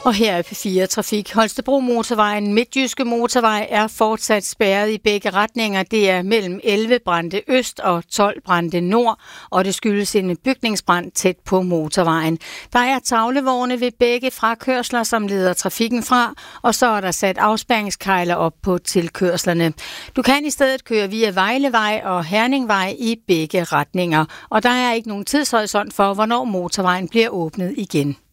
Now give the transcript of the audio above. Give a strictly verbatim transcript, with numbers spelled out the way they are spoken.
Og her er P fire Trafik. Holstebro Motorvejen, Midtjyske Motorvej, er fortsat spærret i begge retninger. Det er mellem elleve brændte øst og tolv brændte nord, og det skyldes en bygningsbrand tæt på motorvejen. Der er tavlevogne ved begge frakørsler, som leder trafikken fra, og så er der sat afspærringskejler op på tilkørslerne. Du kan i stedet køre via Vejlevej og Herningvej i begge retninger, og der er ikke nogen tidshorisont for, hvornår motorvejen bliver åbnet igen.